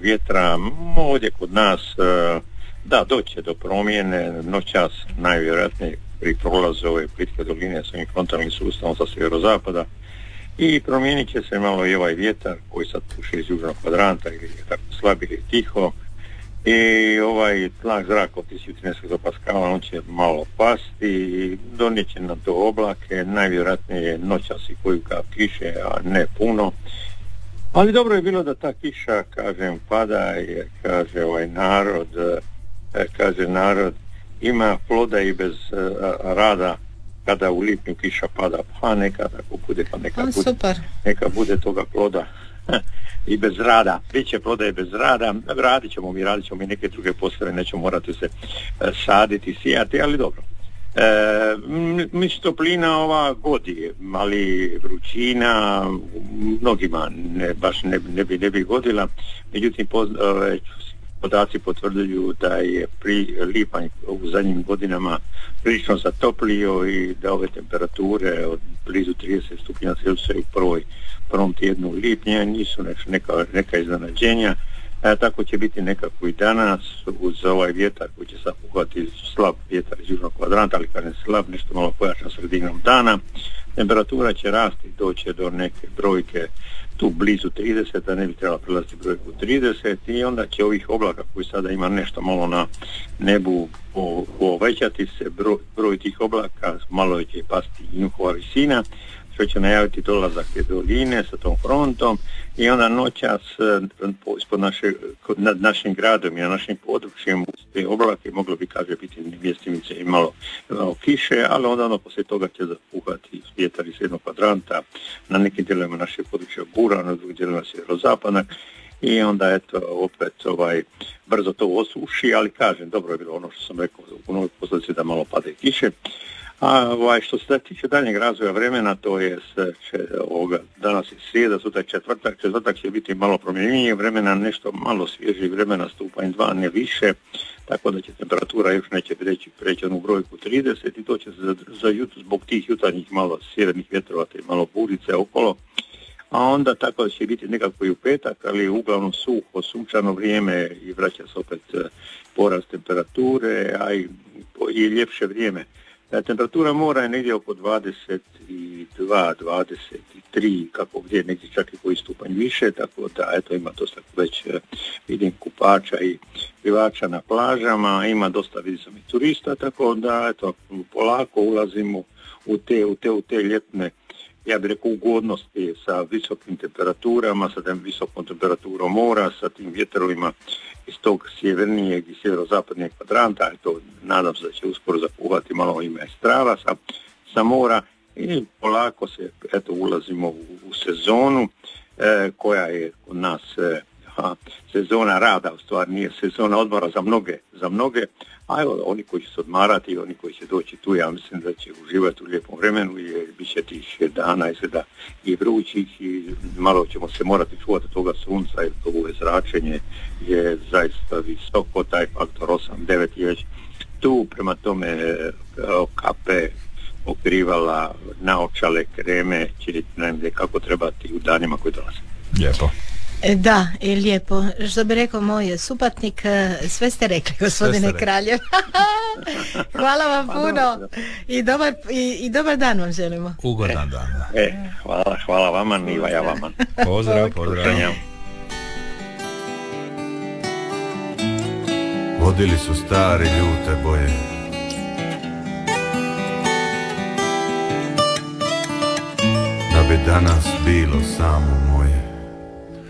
vjetra. Ovdje kod nas da doće do promjene noćas, najvjerojatnije pri prolazu ove plitke doline s ovim frontalnim sustavom sa sjeverozapada, i promijenit će se malo i ovaj vjetar koji sad puše iz južnog kvadranta, ili je tako slab ili tiho, i ovaj tlak zraka od 1300 hektopascala on će malo pasti i donijet će nam to oblake, najvjerojatnije noćas i koju kap kiše, a ne puno. Ali dobro je bilo da ta kiša, kažem, pada, jer kaže ovaj narod ima ploda i bez rada. Kada u lipnju kiša pada, pa nekada ako bude, pa neka bude toga ploda i bez rada. Biće ploda i bez rada. Radit ćemo mi neke druge poslove, nećemo morati se saditi, sijati, ali dobro. Mislim, toplina ova godi, ali vrućina mnogima baš ne bi godila. Međutim, podaci potvrđuju da je lipanj u zadnjim godinama prilično zatoplio i da ove temperature od blizu 30 stupnja Celzija u prvom tjednu lipnja nisu neka iznenađenja. Tako će biti nekako i danas uz ovaj vjetar koji će sad puhati, slab vjetar iz južnog kvadranta, ali kad je slab, nešto malo pojačan sredinom dana. Temperatura će rasti, doće do neke brojke tu blizu 30, a ne bi trebala prelaziti brojku 30, i onda će ovih oblaka koji sada ima nešto malo na nebu povećati se broj tih oblaka, malo će pasti njihova visina, što će najaviti dolazak te doline sa tom frontom, i onda noćas nad našim gradom i na našim područjem uz te oblake moglo bi, kaže, biti mjestimice i malo kiše, ali onda poslije toga će zapuhati vjetar iz jednog kvadranta, na nekim dijelovima našeg područja bura, na drugim dijelovima sjeverozapadnog, i onda eto opet brzo to osuši, ali kažem, dobro je bilo ono što sam rekao u novoj posljedici da malo pada i kiše. A što se tiče daljnjeg razvoja vremena, to je danas je srijeda, sutra četvrtak će biti malo promjenjivije vremena, nešto malo svježije vremena, stupanj 2, ne više, tako da će temperatura još neće preći onu brojku 30, i to će se zbog tih jutarnjih malo sjevernih vjetrova i malo burice okolo, a onda tako da će biti nekako i u petak, ali uglavnom suho, sunčano vrijeme i vraća se opet porast temperature, a i ljepše vrijeme. Temperatura mora je negdje oko 22, 23, kako gdje, negdje čak i koji stupanj više, tako da eto ima dosta već vidim kupača i plivača na plažama, ima dosta vidim sam i turista, tako da eto polako ulazimo u te ljetne, ja bih rekao, ugodnosti sa visokim temperaturama, sa visokom temperaturom mora, sa tim vjetrovima iz tog sjevernijeg i sjeverozapadnijeg kvadranta. Eto, nadam se da će uskoro zapuhati malo i strava sa mora, i polako se ulazimo u sezonu koja je kod nas sezona rada, u stvari nije sezona odmora za mnoge, a evo oni koji će se odmarati i oni koji će doći tu, ja mislim da će uživati u lijepom vremenu, jer bit će tih dana i vrućih, i malo ćemo se morati čuvati toga sunca, jer ovo zračenje je zaista visoko, taj faktor 8-9 je već tu, prema tome kape, pokrivala, naočale, kreme će najbolje kako trebati u danima koji dolaze. Lijepo. Da, i lijepo. Što bi rekao moj supatnik, sve ste rekli, gospodine Kraljev. Hvala vam puno i dobar dan vam želimo. Ugodan dan. Hvala vama, Niva, ja vama. Pozdrav. Vodili su stari ljute boje, da bi danas bilo samo moje.